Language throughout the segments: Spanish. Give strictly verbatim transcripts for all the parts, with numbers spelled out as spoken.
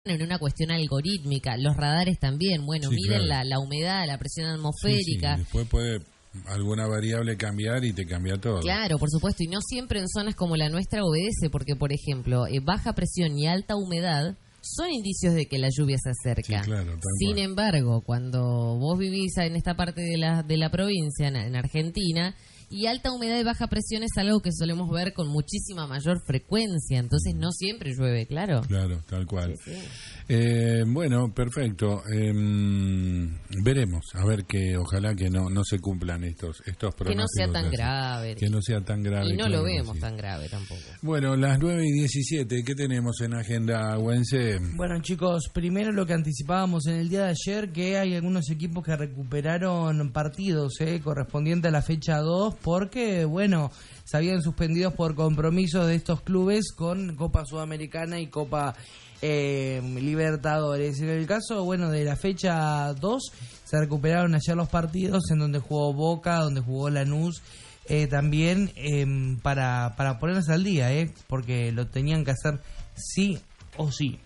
en una cuestión algorítmica. Los radares también, bueno, sí, miden claro. la, la humedad, la presión atmosférica. Sí, sí. Después puede alguna variable cambiar y te cambia todo. Claro, por supuesto, y no siempre en zonas como la nuestra obedece, porque, por ejemplo, eh, baja presión y alta humedad son indicios de que la lluvia se acerca. Sí, claro, tal Sin cual. embargo, cuando vos vivís en esta parte de la, de la provincia, en, en Argentina, y alta humedad y baja presión es algo que solemos ver con muchísima mayor frecuencia, entonces no siempre llueve, claro. Claro, tal cual. Sí, sí. Eh, bueno, perfecto. Eh, veremos, a ver que ojalá que no no se cumplan estos estos Que no sea pronósticos tan así. grave. Que no sea tan grave. Y no claro lo que vemos sí. tan grave tampoco. Bueno, las nueve y diecisiete, ¿qué tenemos en agenda, Güense? Bueno, chicos, primero lo que anticipábamos en el día de ayer, que hay algunos equipos que recuperaron partidos eh, correspondiente a la fecha dos, porque, bueno, se habían suspendido por compromisos de estos clubes con Copa Sudamericana y Copa eh, Libertadores. En el caso, bueno, de la fecha dos, se recuperaron ayer los partidos en donde jugó Boca, donde jugó Lanús, eh, también eh, para, para ponernos al día, eh, porque lo tenían que hacer sí o sí.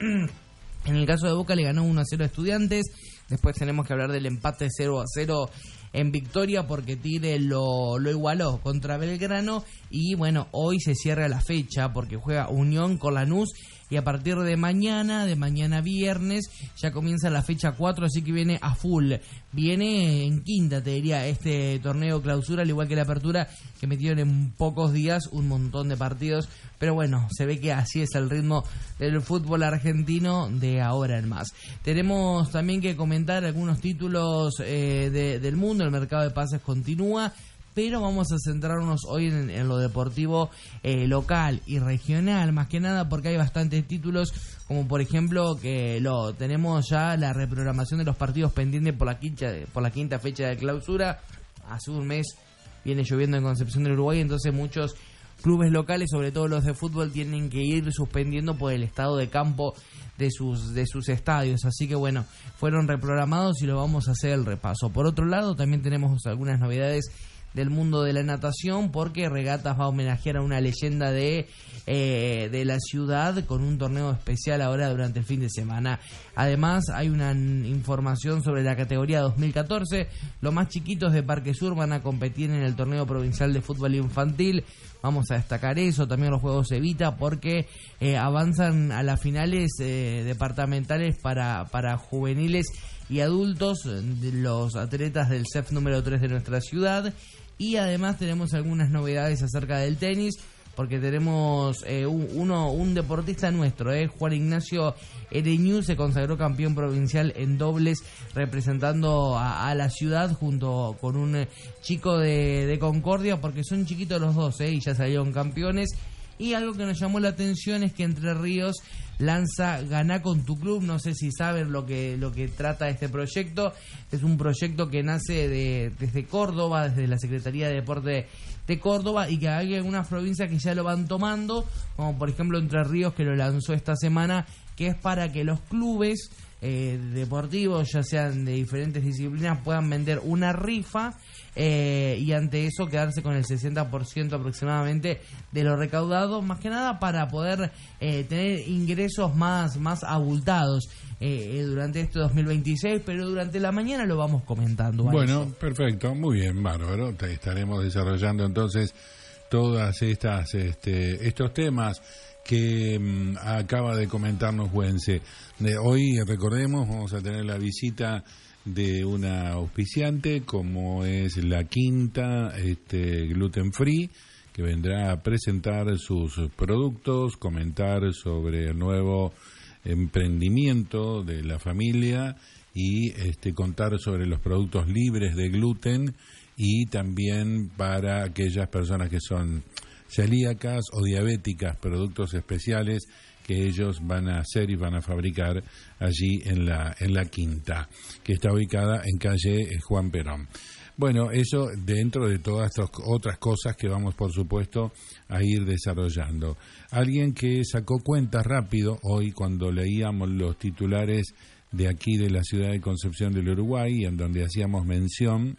En el caso de Boca le ganó uno a cero a Estudiantes. Después tenemos que hablar del empate cero a cero en Victoria, porque Tigre lo, lo igualó contra Belgrano. Y bueno, hoy se cierra la fecha porque juega Unión con Lanús. Y a partir de mañana, de mañana viernes, ya comienza la fecha cuatro, así que viene a full. Viene en quinta, te diría, este torneo clausura, al igual que la apertura, que metieron en pocos días un montón de partidos. Pero bueno, se ve que así es el ritmo del fútbol argentino de ahora en más. Tenemos también que comentar algunos títulos eh, de, del mundo. El mercado de pases continúa, pero vamos a centrarnos hoy en, en lo deportivo eh, local y regional, más que nada porque hay bastantes títulos, como por ejemplo que lo tenemos ya la reprogramación de los partidos pendientes por la quinta, por la quinta fecha de clausura. Hace un mes viene lloviendo en Concepción del Uruguay, entonces muchos clubes locales, sobre todo los de fútbol, tienen que ir suspendiendo por el estado de campo de sus de sus estadios, así que bueno, fueron reprogramados y lo vamos a hacer el repaso. Por otro lado, también tenemos algunas novedades del mundo de la natación, porque Regatas va a homenajear a una leyenda de eh, de la ciudad con un torneo especial ahora durante el fin de semana. Además hay una información sobre la categoría dos mil catorce. Los más chiquitos de Parque Sur van a competir en el torneo provincial de fútbol infantil. Vamos a destacar eso, también los Juegos Evita, porque eh, avanzan a las finales eh, departamentales para, para juveniles y adultos, de los atletas del C E F número tres de nuestra ciudad. Y además tenemos algunas novedades acerca del tenis, porque tenemos eh, un, uno, un deportista nuestro, eh, Juan Ignacio Ereñú, se consagró campeón provincial en dobles, representando a, a la ciudad junto con un eh, chico de, de Concordia, porque son chiquitos los dos, eh, y ya salieron campeones. Y algo que nos llamó la atención es que Entre Ríos lanza Ganá con tu club. No sé si saben lo que lo que trata este proyecto. Es un proyecto que nace de, desde Córdoba, desde la Secretaría de Deporte de Córdoba, y que hay algunas provincias que ya lo van tomando, como por ejemplo Entre Ríos, que lo lanzó esta semana, que es para que los clubes eh, deportivos, ya sean de diferentes disciplinas, puedan vender una rifa eh, y ante eso quedarse con el sesenta por ciento aproximadamente de lo recaudado, más que nada para poder eh, tener ingresos más, más abultados eh, durante este dos mil veintiséis, pero durante la mañana lo vamos comentando. Bueno, eso. perfecto, muy bien, bárbaro. Te estaremos desarrollando entonces todas estas este, estos temas que um, acaba de comentarnos Güense. De hoy, recordemos, vamos a tener la visita de una auspiciante como es La Quinta, este, Gluten Free, que vendrá a presentar sus productos, comentar sobre el nuevo emprendimiento de la familia y este, contar sobre los productos libres de gluten, y también para aquellas personas que son celíacas o diabéticas, productos especiales que ellos van a hacer y van a fabricar allí en la en la Quinta, que está ubicada en calle Juan Perón. Bueno, eso dentro de todas estas otras cosas que vamos, por supuesto, a ir desarrollando. Alguien que sacó cuentas rápido hoy cuando leíamos los titulares de aquí de la ciudad de Concepción del Uruguay, en donde hacíamos mención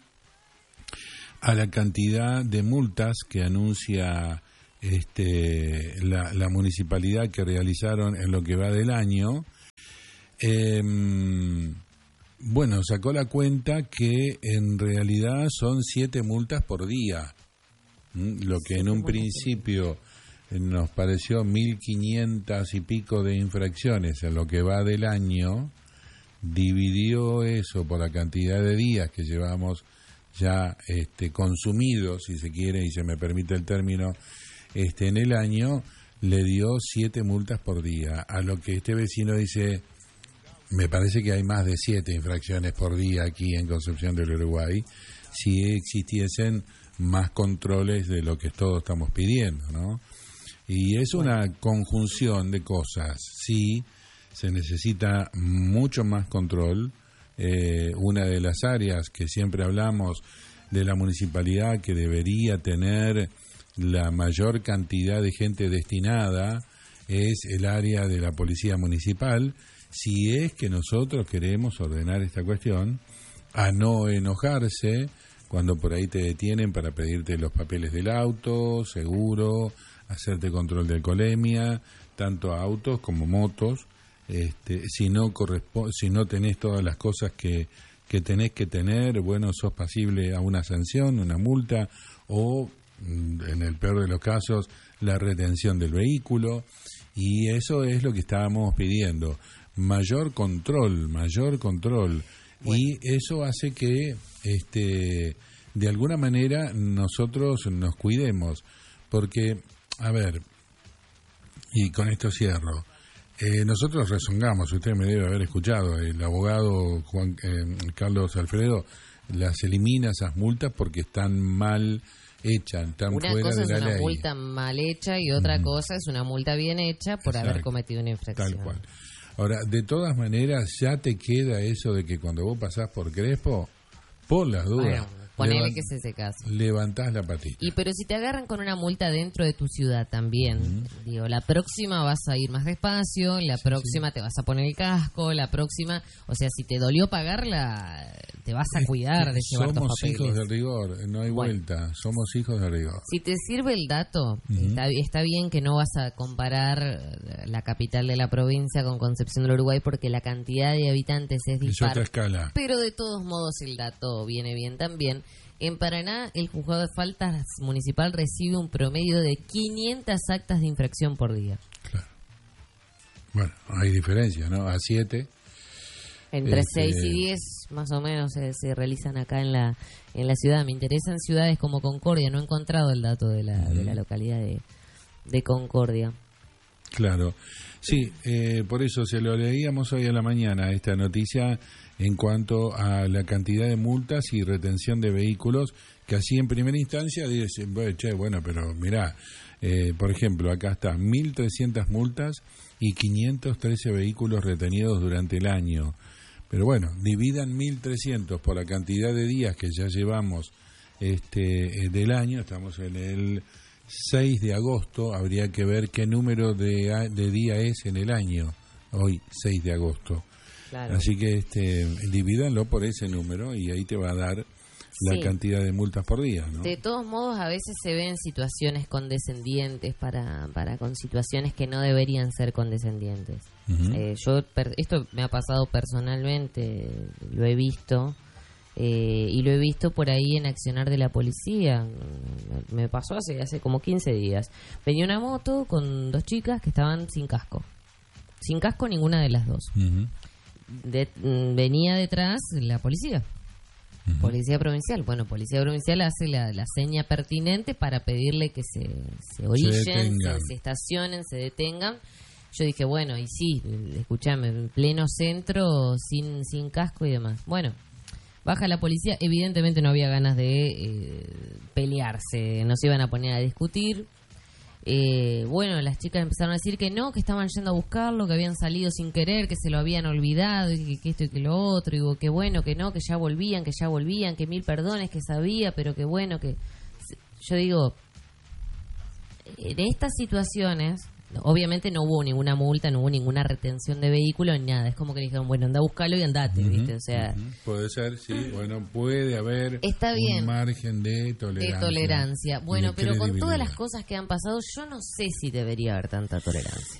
a la cantidad de multas que anuncia este, la, la municipalidad que realizaron en lo que va del año, Eh, bueno, sacó la cuenta que en realidad son siete multas por día, ¿m? Lo que en un principio nos pareció mil quinientas y pico de infracciones en lo que va del año, dividió eso por la cantidad de días que llevamos ya este, consumidos, si se quiere y se me permite el término, este, en el año, le dio siete multas por día, a lo que este vecino dice, me parece que hay más de siete infracciones por día aquí en Concepción del Uruguay, si existiesen más controles de lo que todos estamos pidiendo, ¿no? Y es una conjunción de cosas. Sí, se necesita mucho más control. Eh, una de las áreas que siempre hablamos de la municipalidad que debería tener la mayor cantidad de gente destinada es el área de la policía municipal, si es que nosotros queremos ordenar esta cuestión, a no enojarse cuando por ahí te detienen para pedirte los papeles del auto, seguro, hacerte control de alcoholemia, tanto autos como motos, este, si no correspo- si no tenés todas las cosas que, que tenés que tener, bueno, sos pasible a una sanción, una multa, o en el peor de los casos, la retención del vehículo, y eso es lo que estábamos pidiendo, mayor control, mayor control, bueno. Y eso hace que, este, de alguna manera, nosotros nos cuidemos, porque, a ver, y con esto cierro, eh, nosotros rezongamos, usted me debe haber escuchado, el abogado Juan eh, Carlos Alfredo las elimina esas multas porque están mal hechas, están una fuera cosa de la es una ley. multa mal hecha y otra Mm. cosa es una multa bien hecha por Exacto, haber cometido una infracción. Tal cual. Ahora, de todas maneras, ya te queda eso de que cuando vos pasás por Crespo, por las dudas, Bueno, ponele levant- que es ese caso. levantás la patita. Y pero si te agarran con una multa dentro de tu ciudad también, uh-huh. digo, la próxima vas a ir más despacio, la sí, próxima sí. te vas a poner el casco, la próxima, o sea, si te dolió pagarla, te vas a es cuidar de llevar tus papeles. Somos hijos del rigor, no hay bueno, vuelta, somos hijos del rigor. Si te sirve el dato, uh-huh. está, está bien que no vas a comparar la capital de la provincia con Concepción del Uruguay porque la cantidad de habitantes es dispar. Es otra escala. Pero de todos modos el dato viene bien también. En Paraná, el juzgado de faltas municipal recibe un promedio de quinientas actas de infracción por día. Claro. Bueno, hay diferencia, ¿no? A siete. Entre este... seis y diez, más o menos, se, se realizan acá en la en la ciudad. Me interesan ciudades como Concordia. No he encontrado el dato de la, uh-huh. de la localidad de, de Concordia. Claro. Sí, eh, por eso se lo leíamos hoy a la mañana, esta noticia en cuanto a la cantidad de multas y retención de vehículos, que así en primera instancia dicen, che, bueno, pero mirá, eh, por ejemplo, acá está mil trescientas multas y quinientos trece vehículos retenidos durante el año. Pero bueno, dividan mil trescientos por la cantidad de días que ya llevamos este del año, estamos en el seis de agosto, habría que ver qué número de, de día es en el año, hoy seis de agosto. Claro. Así que este divídanlo por ese número y ahí te va a dar la sí. cantidad de multas por día, ¿no? De todos modos, a veces se ven situaciones condescendientes para, para con situaciones que no deberían ser condescendientes. Uh-huh. Eh, yo per, esto me ha pasado personalmente, lo he visto. Eh, y lo he visto por ahí en accionar de la policía. Me pasó hace hace como quince días. Venía una moto con dos chicas que estaban sin casco. Sin casco ninguna de las dos. Uh-huh. De, venía detrás la policía. Uh-huh. Policía provincial. Bueno, policía provincial hace la, la seña pertinente para pedirle que se, se orillen, se, se, se estacionen, se detengan. Yo dije, bueno, y sí, escúchame, en pleno centro, sin, sin casco y demás. Bueno, baja la policía, evidentemente no había ganas de eh, pelearse, no se iban a poner a discutir. Eh, bueno, las chicas empezaron a decir que no, que estaban yendo a buscarlo, que habían salido sin querer, que se lo habían olvidado, y que, que esto y que lo otro, y digo, que bueno, que no, que ya volvían, que ya volvían, que mil perdones, que sabía, pero que bueno, que... Yo digo, en estas situaciones... Obviamente no hubo ninguna multa, no hubo ninguna retención de vehículo, ni nada. Es como que le dijeron, bueno, anda a buscarlo y andate, uh-huh, ¿viste? O sea, uh-huh. Puede ser, sí. Bueno, puede haber está bien, un margen de tolerancia. De tolerancia. Bueno, pero con todas las cosas que han pasado, yo no sé si debería haber tanta tolerancia.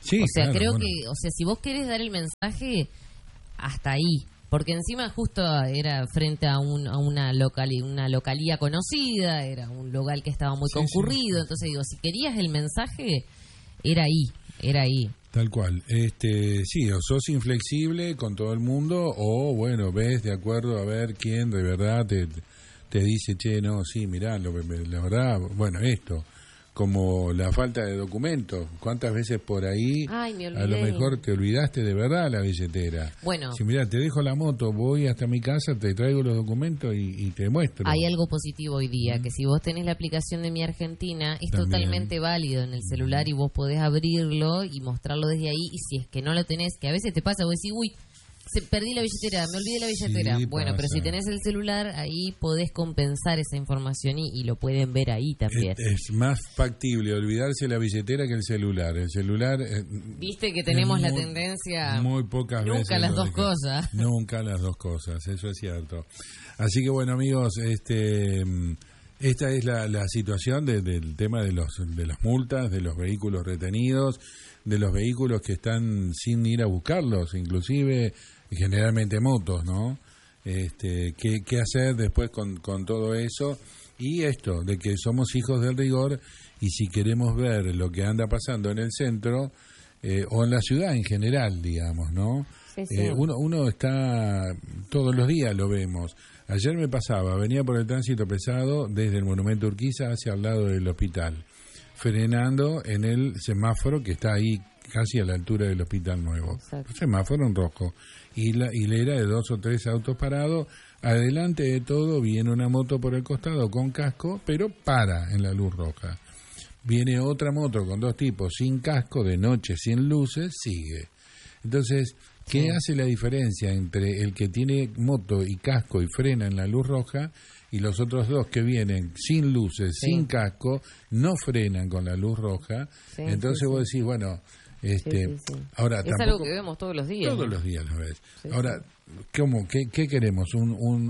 Sí, o sea, claro, creo bueno. que, o sea, si vos querés dar el mensaje, hasta ahí. Porque encima justo era frente a, un, a una, locali, una localía conocida, era un local que estaba muy Sí, concurrido, sí. entonces digo, si querías el mensaje, era ahí, era ahí. Tal cual. Este, sí, o sos inflexible con todo el mundo o, bueno, ves de acuerdo a ver quién de verdad te, te dice, che, no, sí, mirá, lo, la verdad, bueno, esto, como la falta de documentos. ¿Cuántas veces por ahí Ay, me a lo olvidé. mejor te olvidaste de verdad la billetera? Bueno. Si mirá, te dejo la moto, voy hasta mi casa, te traigo los documentos y, y te muestro. Hay algo positivo hoy día, que si vos tenés la aplicación de Mi Argentina, es También. totalmente válido en el celular y vos podés abrirlo y mostrarlo desde ahí. Y si es que no lo tenés, que a veces te pasa, vos decís, uy, se, perdí la billetera, me olvidé la billetera. Sí, bueno, pero pasa. si tenés el celular, ahí podés compensar esa información y, y lo pueden ver ahí también. Es, es más factible olvidarse la billetera que el celular. El celular... eh, Viste que tenemos es la muy- tendencia... Muy pocas nunca veces las lo dos deja. cosas. Nunca las dos cosas, eso es cierto. Así que bueno, amigos, este mm, esta es la, la situación de- del tema de los de las multas, de los vehículos retenidos, de los vehículos que están sin ir a buscarlos, inclusive generalmente motos, ¿no? Este, ¿qué, qué hacer después con, con todo eso? Y esto, de que somos hijos del rigor y si queremos ver lo que anda pasando en el centro eh, o en la ciudad en general, digamos, ¿no? Sí, sí. Eh, uno, uno está, todos los días lo vemos. Ayer me pasaba, venía por el tránsito pesado desde el Monumento Urquiza hacia el lado del hospital, frenando en el semáforo que está ahí casi a la altura del Hospital Nuevo. Exacto. Un semáforo en rojo. Y la hilera de dos o tres autos parados. Adelante de todo viene una moto por el costado con casco, pero para en la luz roja. Viene otra moto con dos tipos sin casco, de noche, sin luces, sigue. Entonces, ¿qué Sí. hace la diferencia entre el que tiene moto y casco y frena en la luz roja y los otros dos que vienen sin luces, Sí. sin casco, no frenan con la luz roja? Sí, Entonces sí, vos sí. decís, bueno, este, Sí, sí, sí. ahora Es tampoco... algo que vemos todos los días. Todos ¿no? los días lo ves. Sí, Ahora, ¿cómo? ¿Qué, qué queremos? ¿Un, un,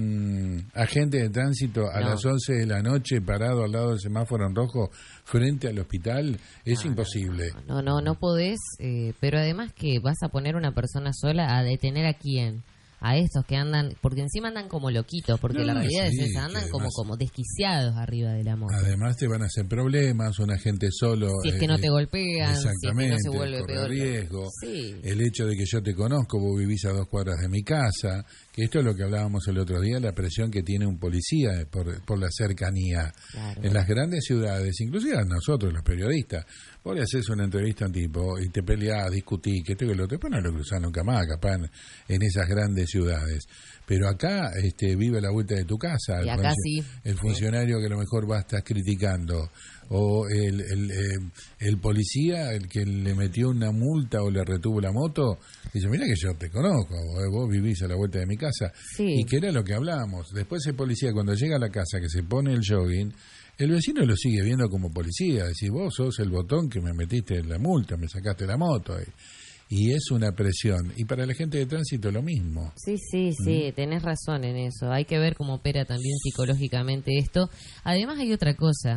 un agente de tránsito a No. las once de la noche parado al lado del semáforo en rojo frente al hospital? Es No, imposible. No, no, no podés, eh, pero además que vas a poner una persona sola a detener a quién, a estos que andan, porque encima andan como loquitos, porque No, la no, realidad sí, es esa, que andan como además- como desquiciados arriba de la moto. Además te van a hacer problemas, un agente solo... Si es que no te eh, golpean, si es que no exactamente, se vuelve corre peor. riesgo. Sí. El hecho de que yo te conozco, vos vivís a dos cuadras de mi casa, que esto es lo que hablábamos el otro día, la presión que tiene un policía por, por la cercanía. Claro. En las grandes ciudades, inclusive a nosotros los periodistas, vos le haces una entrevista a un tipo y te peleás, discutís, que esto que lo otro, después no lo cruzás nunca más, capaz en, en esas grandes ciudades. Pero acá este, vive a la vuelta de tu casa. Y el acá funcio- sí. El funcionario que a lo mejor va a estar criticando. O el, el, eh, el policía, el que le metió una multa o le retuvo la moto, dice, mira que yo te conozco, eh, vos vivís a la vuelta de mi casa. Sí. Y que era lo que hablábamos. Después el policía cuando llega a la casa que se pone el jogging, el vecino lo sigue viendo como policía. Decís, vos sos el botón que me metiste en la multa, me sacaste la moto. Y, y es una presión. Y para la gente de tránsito lo mismo. Sí, sí, sí, tenés razón en eso. Hay que ver cómo opera también psicológicamente esto. Además hay otra cosa.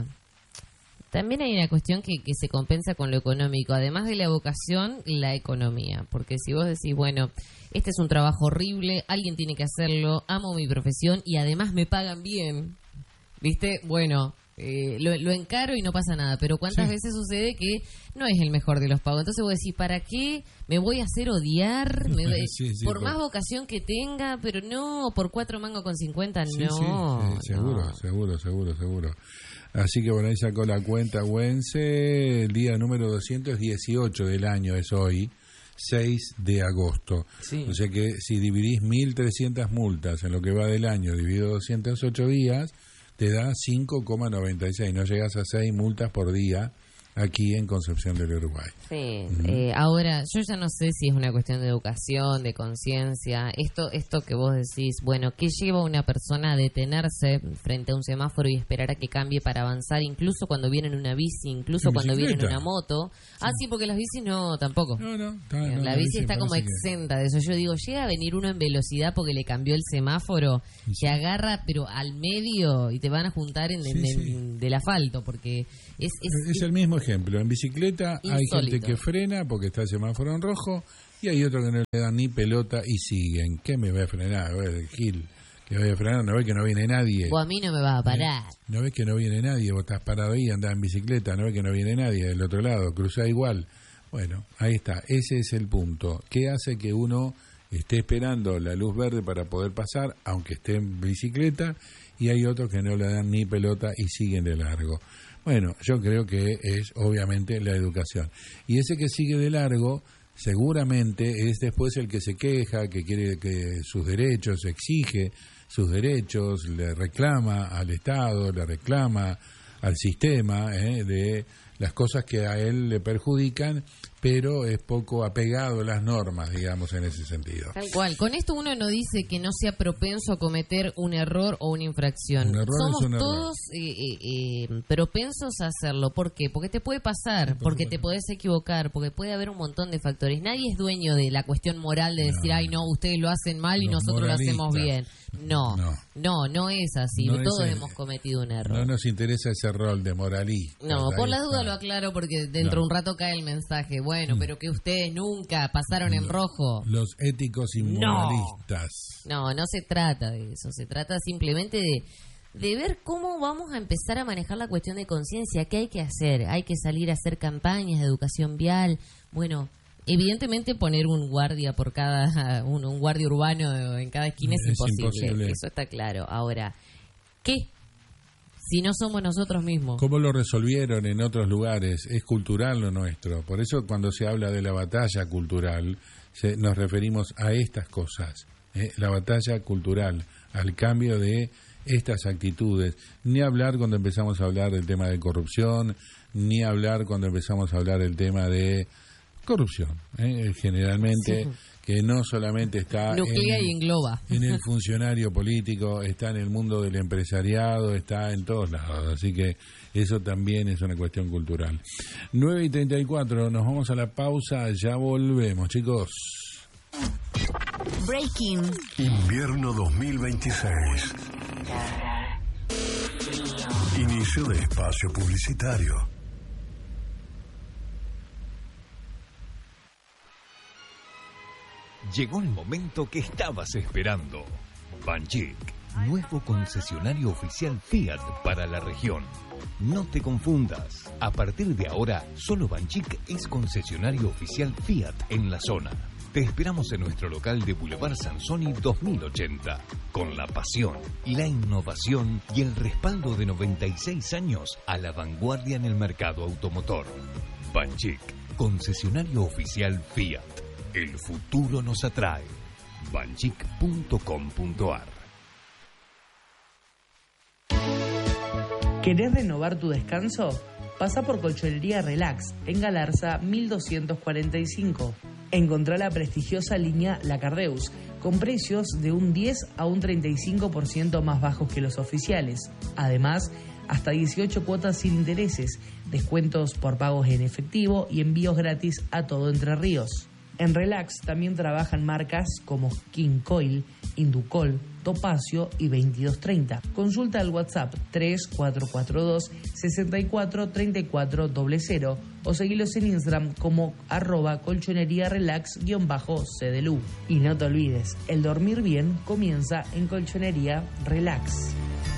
También hay una cuestión que, que se compensa con lo económico. Además de la vocación, la economía. Porque si vos decís, bueno, este es un trabajo horrible, alguien tiene que hacerlo, amo mi profesión y además me pagan bien. ¿Viste? Bueno, eh, lo, lo encaro y no pasa nada. Pero ¿cuántas Sí. veces sucede que no es el mejor de los pagos? Entonces vos decís, ¿para qué me voy a hacer odiar? Me voy- Sí, sí, por por- más vocación que tenga, pero no, por cuatro mangos con cincuenta, Sí, no. sí, sí, seguro, no. seguro, seguro, seguro. Así que bueno, ahí sacó la cuenta Güense, el día número doscientos dieciocho del año es hoy, seis de agosto. Sí. O sea que si dividís mil trescientas multas en lo que va del año, dividido doscientos ocho días, te da cinco coma noventa y seis, no llegas a seis multas por día aquí en Concepción del Uruguay. Sí, eh, ahora yo ya no sé si es una cuestión de educación, de conciencia, esto esto que vos decís, bueno, ¿qué lleva a una persona a detenerse frente a un semáforo y esperar a que cambie para avanzar, incluso cuando viene en una bici, incluso En cuando viene en bicicleta. una moto? Ah, sí, porque las bicis no, tampoco. No, no, está- Eh, no, la bici está como parece que- exenta de eso. Yo digo, llega a venir uno en velocidad porque le cambió el semáforo, te agarra pero al medio y te van a juntar en, en- Sí, sí. en- del asfalto porque es, es, Es el mismo ejemplo, en bicicleta hay Insólito. gente que frena porque está el semáforo en rojo y hay otros que no le dan ni pelota y siguen. ¿Qué me va a frenar? A ver, Gil, que voy a frenar, no ves que no viene nadie. O a mí no me vas a parar. No ves que no viene nadie, vos estás parado ahí, andás en bicicleta, no ves que no viene nadie del otro lado, cruzá igual. Bueno, ahí está, ese es el punto. ¿Qué hace que uno esté esperando la luz verde para poder pasar, aunque esté en bicicleta, y hay otros que no le dan ni pelota y siguen de largo? Bueno, yo creo que es obviamente la educación. Y ese que sigue de largo, seguramente es después el que se queja, que quiere que sus derechos, exige sus derechos, le reclama al Estado, le reclama al sistema eh, de las cosas que a él le perjudican, pero es poco apegado a las normas, digamos, en ese sentido. Tal cual. Con esto uno no dice que no sea propenso a cometer un error o una infracción. Un error Somos es un error. todos eh, eh, eh, propensos a hacerlo. ¿Por qué? Porque te puede pasar, porque te podés equivocar, porque puede haber un montón de factores. Nadie es dueño de la cuestión moral de decir, No. ay, no, ustedes lo hacen mal y Los nosotros lo hacemos bien. moralistas. No, No. no, no es así. No es Todos el- hemos cometido un error. No nos interesa ese rol de moralista. No, por Ahí la duda está. lo aclaro porque dentro de No. un rato cae el mensaje. Bueno, Mm. pero que ustedes nunca pasaron en rojo. Los éticos y No. moralistas. No, no se trata de eso. Se trata simplemente de, de ver cómo vamos a empezar a manejar la cuestión de conciencia. ¿Qué hay que hacer? Hay que salir a hacer campañas de educación vial. Bueno, evidentemente poner un guardia por cada, un, un guardia urbano en cada esquina es, Es imposible. imposible. Eso está claro. Ahora, ¿qué? Si no somos nosotros mismos. ¿Cómo lo resolvieron en otros lugares? Es cultural lo nuestro. Por eso cuando se habla de la batalla cultural, se, nos referimos a estas cosas. ¿eh? La batalla cultural, al cambio de estas actitudes. Ni hablar cuando empezamos a hablar del tema de corrupción, ni hablar cuando empezamos a hablar del tema de corrupción. ¿eh? Generalmente, Sí. que no solamente está Nuclea en, y engloba. en el funcionario político, está en el mundo del empresariado, está en todos lados. Así que eso también es una cuestión cultural. nueve y treinta y cuatro, nos vamos a la pausa, ya volvemos, chicos. Breaking. Invierno dos mil veintiséis. Inicio de espacio publicitario. Llegó el momento que estabas esperando. Banchik, nuevo concesionario oficial Fiat para la región. No te confundas. A partir de ahora, solo Banchik es concesionario oficial Fiat en la zona. Te esperamos en nuestro local de Boulevard Sansoni dos mil ochenta, con la pasión, la innovación y el respaldo de noventa y seis años a la vanguardia en el mercado automotor. Banchik, concesionario oficial Fiat. El futuro nos atrae. banchik punto com punto a r. ¿Querés renovar tu descanso? Pasa por Colchonería Relax, en Galarza mil doscientos cuarenta y cinco. Encontrá la prestigiosa línea La Carreus, con precios de un diez a un treinta y cinco por ciento más bajos que los oficiales. Además, hasta dieciocho cuotas sin intereses, descuentos por pagos en efectivo y envíos gratis a todo Entre Ríos. En Relax también trabajan marcas como King Coil, Inducol, Topacio y veintidós treinta. Consulta al WhatsApp tres cuatro cuatro dos, seis cuatro tres cuatro cero cero o seguilos en Instagram como arroba colchonería relax guión bajo C D L U. Y no te olvides, el dormir bien comienza en Colchonería Relax.